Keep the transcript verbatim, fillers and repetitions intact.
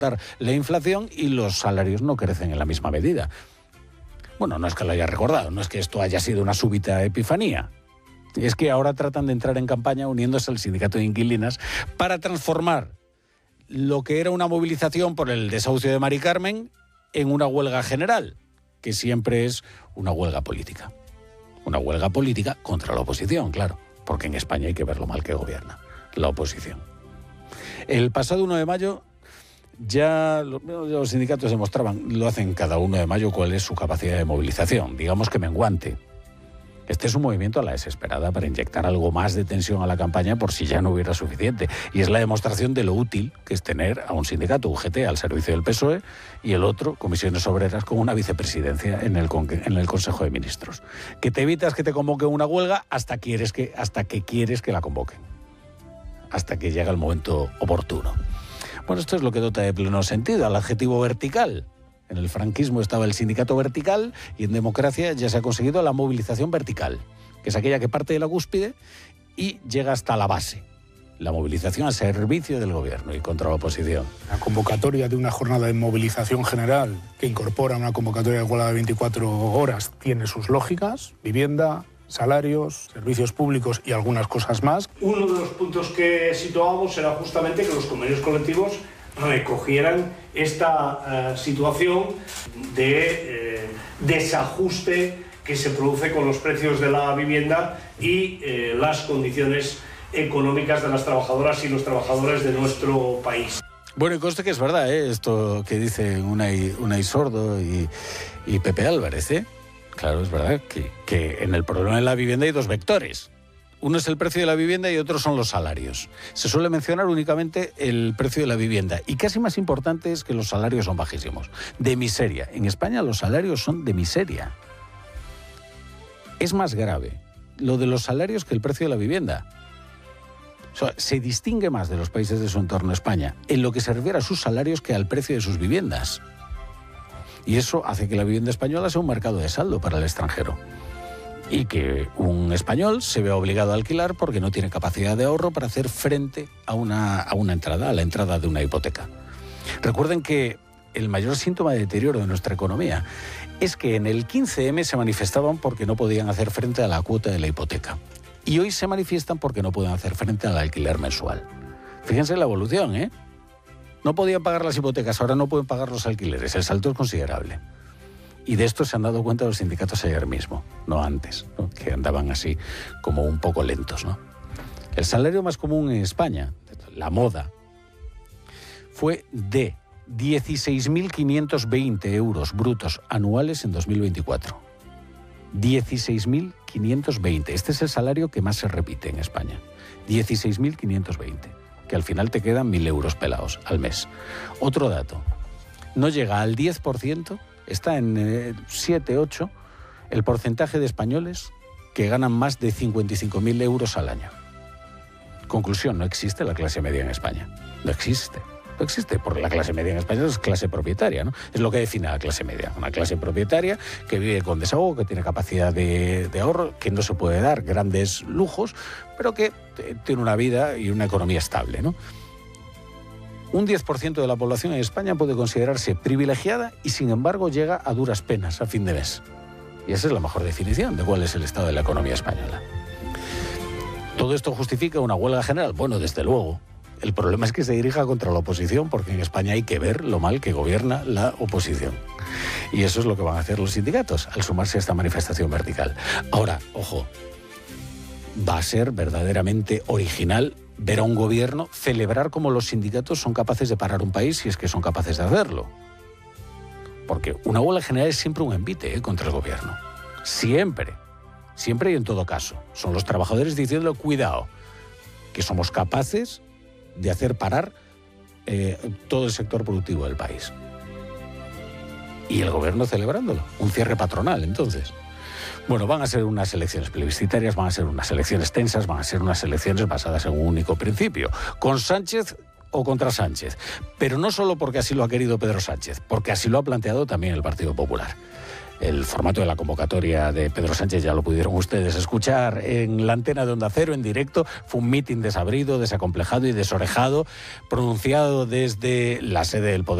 la inflación y los salarios no crecen en la misma medida. Bueno, no es que lo haya recordado, no es que esto haya sido una súbita epifanía. Es que ahora tratan de entrar en campaña uniéndose al sindicato de inquilinas para transformar lo que era una movilización por el desahucio de Mari Carmen en una huelga general, que siempre es una huelga política. Una huelga política contra la oposición, claro, porque en España hay que ver lo mal que gobierna la oposición. El pasado uno de mayo ya los sindicatos demostraban, lo hacen cada uno de mayo, cuál es su capacidad de movilización, digamos que menguante. Este es un movimiento a la desesperada para inyectar algo más de tensión a la campaña por si ya no hubiera suficiente. Y es la demostración de lo útil que es tener a un sindicato, U G T, al servicio del P S O E, y el otro, Comisiones Obreras, con una vicepresidencia en el, en el Consejo de Ministros. Que te evitas que te convoquen una huelga hasta, quieres que, hasta que quieres que la convoquen. Hasta que llega el momento oportuno. Bueno, esto es lo que dota de pleno sentido al adjetivo vertical. En el franquismo estaba el sindicato vertical y en democracia ya se ha conseguido la movilización vertical, que es aquella que parte de la cúspide y llega hasta la base. La movilización al servicio del gobierno y contra la oposición. La convocatoria de una jornada de movilización general que incorpora una convocatoria de huelga de veinticuatro horas tiene sus lógicas: vivienda, salarios, servicios públicos y algunas cosas más. Uno de los puntos que situábamos era justamente que los convenios colectivos recogieran esta uh, situación de eh, desajuste que se produce con los precios de la vivienda y eh, las condiciones económicas de las trabajadoras y los trabajadores de nuestro país. Bueno, y conste que es verdad, ¿eh? Esto que dicen Unai, Unai Sordo y, y Pepe Álvarez, ¿eh? Claro, es verdad que, que en el problema de la vivienda hay dos vectores. Uno es el precio de la vivienda y otro son los salarios. Se suele mencionar únicamente el precio de la vivienda y casi más importante es que los salarios son bajísimos. De miseria. En España los salarios son de miseria. Es más grave lo de los salarios que el precio de la vivienda. O sea, se distingue más de los países de su entorno España en lo que se refiere a sus salarios que al precio de sus viviendas. Y eso hace que la vivienda española sea un mercado de saldo para el extranjero. Y que un español se vea obligado a alquilar porque no tiene capacidad de ahorro para hacer frente a una, a una entrada, a la entrada de una hipoteca. Recuerden que el mayor síntoma de deterioro de nuestra economía es que en el quince eme se manifestaban porque no podían hacer frente a la cuota de la hipoteca. Y hoy se manifiestan porque no pueden hacer frente al alquiler mensual. Fíjense la evolución, ¿eh? No podían pagar las hipotecas, ahora no pueden pagar los alquileres. El salto es considerable. Y de esto se han dado cuenta los sindicatos ayer mismo, no antes, ¿no? Que andaban así como un poco lentos, ¿no? El salario más común en España, la moda, fue de dieciséis mil quinientos veinte euros brutos anuales en dos mil veinticuatro. dieciséis mil quinientos veinte. Este es el salario que más se repite en España. dieciséis mil quinientos veinte. Que al final te quedan mil euros pelados al mes. Otro dato. No llega al diez por ciento. Está en eh, siete, ocho, el porcentaje de españoles que ganan más de cincuenta y cinco mil euros al año. Conclusión, no existe la clase media en España. No existe. No existe, porque la clase media en España es clase propietaria, ¿no? Es lo que define a la clase media. Una clase propietaria que vive con desahogo, que tiene capacidad de, de ahorro, que no se puede dar grandes lujos, pero que tiene una vida y una economía estable, ¿no? Un diez por ciento de la población en España puede considerarse privilegiada y, sin embargo, llega a duras penas a fin de mes. Y esa es la mejor definición de cuál es el estado de la economía española. ¿Todo esto justifica una huelga general? Bueno, desde luego. El problema es que se dirija contra la oposición, porque en España hay que ver lo mal que gobierna la oposición. Y eso es lo que van a hacer los sindicatos al sumarse a esta manifestación vertical. Ahora, ojo, va a ser verdaderamente original ver a un gobierno celebrar cómo los sindicatos son capaces de parar un país si es que son capaces de hacerlo. Porque una huelga general es siempre un envite ¿eh? contra el gobierno. Siempre. Siempre y en todo caso. Son los trabajadores diciendo, cuidado, que somos capaces de hacer parar eh, todo el sector productivo del país. Y el gobierno celebrándolo. Un cierre patronal, entonces. Bueno, van a ser unas elecciones plebiscitarias, van a ser unas elecciones tensas, van a ser unas elecciones basadas en un único principio. Con Sánchez o contra Sánchez. Pero no solo porque así lo ha querido Pedro Sánchez, porque así lo ha planteado también el Partido Popular. El formato de la convocatoria de Pedro Sánchez ya lo pudieron ustedes escuchar en la antena de Onda Cero en directo. Fue un mitin desabrido, desacomplejado y desorejado, pronunciado desde la sede del Poder